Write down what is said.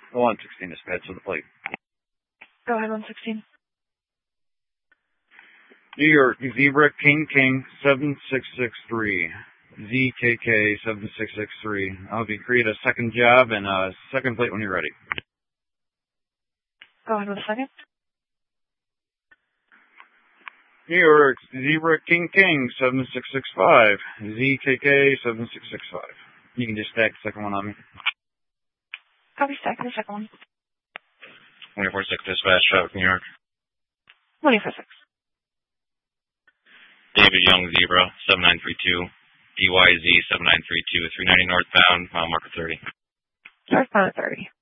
The 116 dispatch to the plate. Go ahead, 116. New York, Zebra King 7663. ZKK 7663. I'll be create a second job and a second plate when you're ready. Go ahead with a second. New York, Zebra King 7665. ZKK 7665. You can just stack the second one on me. Copy, stack the second one. 246 dispatch, traffic, New York. 246. David Young, Zebra, 7932. DYZ 7932, 390 northbound, mile marker 30. Northbound 30.